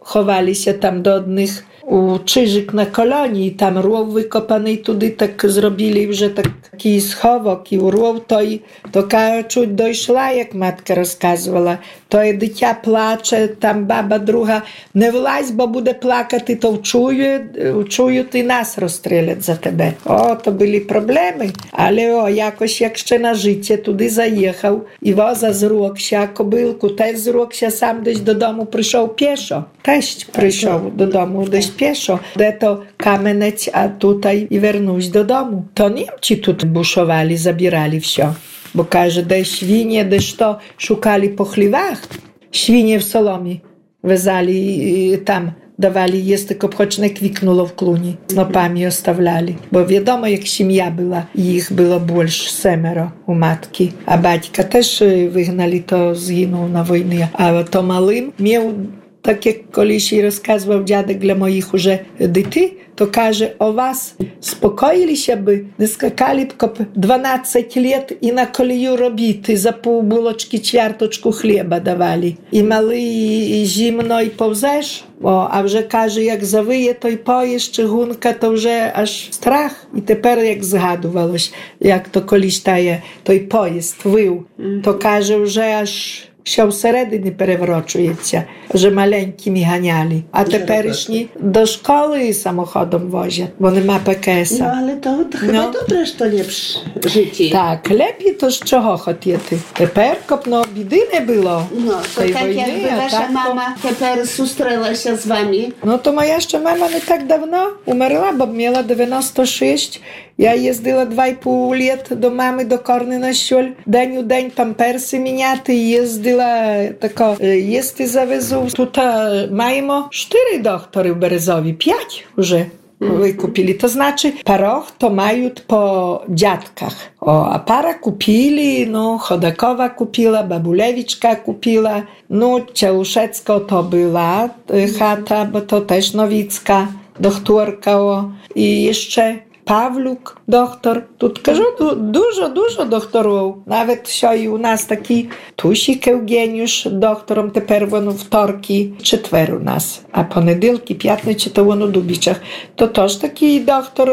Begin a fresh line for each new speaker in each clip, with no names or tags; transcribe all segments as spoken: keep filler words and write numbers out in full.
chowali się tam do одних u Czyżyk na kolonii, tam rów wykopany tudy tak zrobili, że taki schowok i u rów to i to чуть дійшла, як матка розказувала, то і дитя плаче, там баба друга, не влазь, бо буде плакати, то вчую, вчують і нас розстрілять за тебе. О, то були проблеми, але о, якось як ще на життя туди заїхав, і воза зрокся, кобилку теж зрокся, сам десь додому прийшов пішо, теж прийшов додому десь пішо, де то Кам'янець, а тут і вернусь додому. То німці тут бушували, забирали все. Bo каже, де świnie, де що, szukali po chlewach. Świnie w solomie wezali tam, dawali jest, tylko choć nie kwiknęło w kluni. Snopami ostawiali. Bo wiadomo, jak siemia była, ich było больше семеро u matki. A baćka też wygnali, to zginął na wojnie. A to malym miał, tak jak колись rozkazywał dziadek dla moich уже діти, to каже, o was spokojiliście by, nie skakali bym дванадцять лет i na koliju robity, za pół buloczki ćwiartoczku chleba dawali. I mały, i zimno, i powzesz. O, a вже каже, jak zawyje, to i pojesz czygunka, to вже аж strach. I teper jak zgadувалось, jak to колись taje, to i pojest, wył. To каже, вже аж що всередині переврочується, вже маленькими ганяли. А теперішні до школи самоходом возять, бо нема ПКС.
No ale to, to chyba
No.
dobre, że to lepsze życie.
Так, lepiej to z czego хотіти. Тепер, копно, біди не було.
No, to
tej
tak
wojny,
jakby
a
wasza
tak to-
mama teraz зустріла się z wami.
Ну, то моя ще мама не так давно умерла, бо мала дев'яносто шість. Я їздила два і пів літ до мами, до Корни Щоль. День у день памперси міняти. Їздила тако, їсти завезу. Тут а, маємо чотири доктори в Березові, п'ять вже. Wykupili. To znaczy, paroch to mają po dziadkach. O, a para kupili, no, Chodakowa kupiła, Babulewiczka kupiła, no, Ciałuszecko to była y, chata, bo to też Nowicka, doktorka, o, i jeszcze Pawluk, doktor. Тут кажу, дуже, дуже doktorów. Nawet що і у нас такі Тусік Євгеніюш доктором, тепер воно вторки, четвер у нас, а понеділки, п'ятниці, то воно Дубічах. То теж такий доктор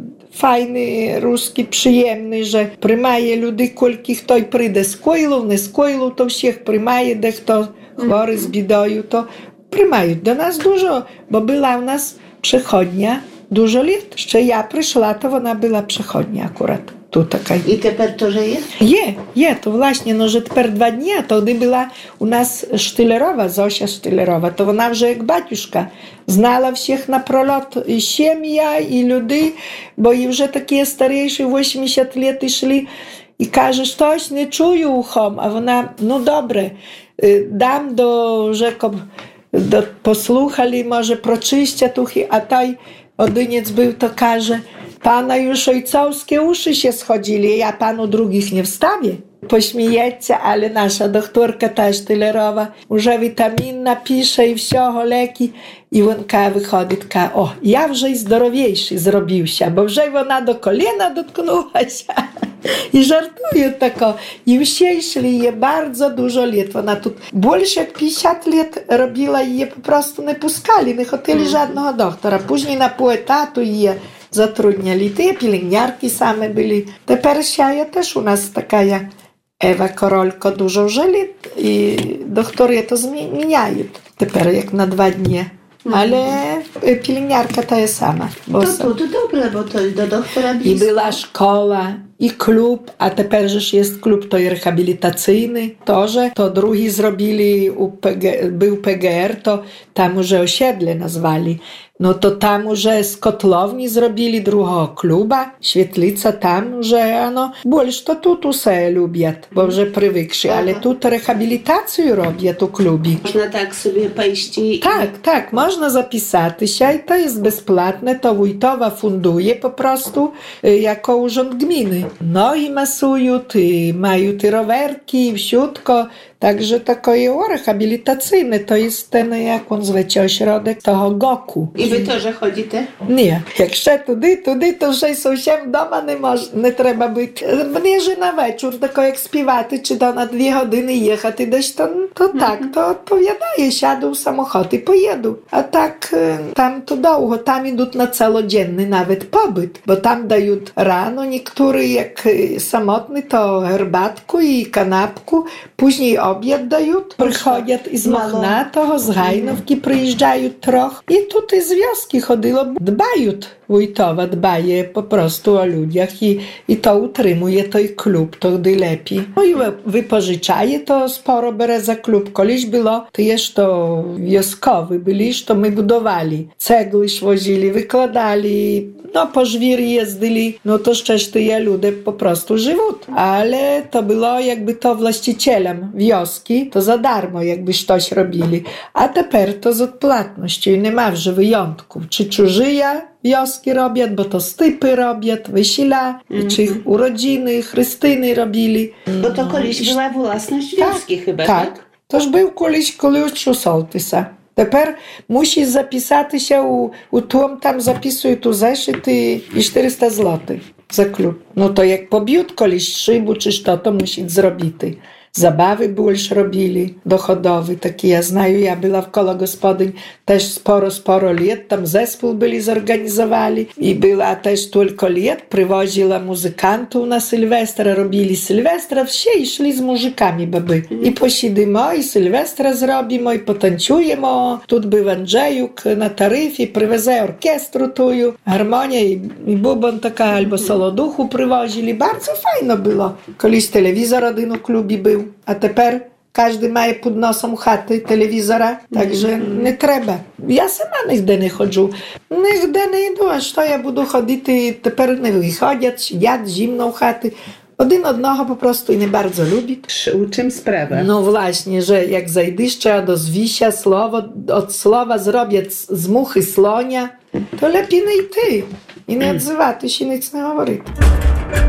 файний, русський, приємний, що приймає людей, кільки хто й прийде з койлу, не з койлу, то всіх приймає, де хто хворий з бідою, то приймають до нас дуже, бо була у нас przychodnia dużo lat. Jeszcze ja przyszła, to ona była przychodnia akurat. Tu taka.
I teraz to żyje?
Je, je, to właśnie, no, że teraz dwa dni, a to gdy była u nas Sztylerowa, Zosia Sztylerowa, to ona вже jak baciuszka znała всіх na prolot i siemia, i ludzi, bo i już takie starsze, osiemdziesiąt lat szli i kaže, coś nie czuję uchom, a ona, no dobre, dam do, rzekom, do, posłuchali, może proczyścia tuchy, a taj odyniec był, to kaže, pana już ojcowskie uszy się schodzili, ja panu drugich nie wstawię. Pośmiejecie, ale nasza doktorka ta Sztylerowa już witamin napisze i всього leki. I wonka wychodzi taka, o, ja вже й здоровейший зробився, бо вже вона до коліна dotknęłaся. I żartuje tako. I всі szli, je bardzo dużo lat. Ona tu больше jak pięćdziesiąt lat robiła i je po prostu nie puskali, nie chcieli żadnego doktora. Później na pół etatu je zatrudniali. Te pielęgniarki same byli. Teraz ja też u nas taka Ewa Korolko dużo żyli i doktory to zmieniają. Teraz jak na dwa dni. Ale pielęgniarka to jest sama. Bo
To, to, to dobre, bo to do doktora
I
blisko.
była szkoła, i klub, a teraz już jest klub to rehabilitacyjny. To, że to drugi zrobili, u P G, był P G R, to tam już osiedle nazwali. No to tam już z kotłowni zrobili drugiego kluba, świetlica tam, że ano, больше to tu tu se lubią, bo już przywykli, ale tu rehabilitację robią tu klubi.
Można tak sobie pójść i...
Tak, tak, można zapisać się i to jest bezpłatne, to wójtowa funduje po prostu jako urząd gminy. No i masują, i mają te rowerki, i wsiutko, Także takie rehabilitacyjne to jest ten, jak on zwiecie, ośrodek того Goku.
І ви теж ходите?
Ні, якщо туди, туди, то вже й зовсім вдома не мож, не треба бути. Мені ж на вечір, тако як співати, чи то на дві години їхати десь, то, то так, то відповідає, сяду в самоход і поїду. А так, там то довго, там ідуть на цілоденний навіть побит, бо там дають рано, niektórzy jak samotny, to herbatku i kanapku, później obiad dają, przychodzą z Mochnatego, z Gajnówki przyjeżdżają trochę i tutaj z wioski chodziło, dbają, wójtowa dbaje po prostu o ludziach i, i to utrzymuje to i klub, to gdy lepiej. No i wypożyczaje to sporo bere za klub. Kiedyś było, to jeszcze to wioskowy byli, to my budowali. Cegły wozili, wykładali, no po żwir jeździli, no to szczęście ludzie po prostu żyją. Ale to było jakby to właścicielem wioski, to za darmo jakby coś robili. A teraz to z odpłatnością i nie ma już wyjątków. Czy czużyja wioski robią, bo to stypy robią, wesela, mm-hmm. czy urodziny, chrystyny robili.
Bo to kiedyś była własność wioski
tak,
chyba,
tak?
tak?
Toż był kiedyś klucz u sołtysa. Teraz musi zapisać się u, u tłum, tam zapisują tu zeszyt i, i czterysta złotych za klub. No to jak pobił kiedyś szybu czy co, to musi zrobić. Zabawy больше robili, dochodowy, taki ja znаю, ja była w koło gospodyń też sporo, sporo lat, tam zespół byli zorganizowali i była też tylko lat, przywoziła muzykantów na Sylwestra, robili Sylwestra, wsie i szli z muzykami baby. I posiedzimy, i Sylwestra zrobimy, i potańczujemy. Tu był Andrzejuk na taryfie, przywezę orkiestru tuju, harmonia i, i bubon taka, albo soloduchu przywozili. Bardzo fajno było. Kiedyś telewizor один u klubie był. A teraz każdy ma pod nosem chaty, telewizora, także nie trzeba. Ja sama nigdy nie chodzę. Nigdy nie idę, a co ja budu chodzić, teraz nie wychodzą, siedzą zimną chaty. Один одного po prostu i nie bardzo lubi.
U czym sprawa?
No właśnie, że jak zajdziesz, trzeba do zwisia słowo, od słowa zrobić z muchy słonia, to lepiej nie ty. I nie odzywa, ty się nic nie mówi.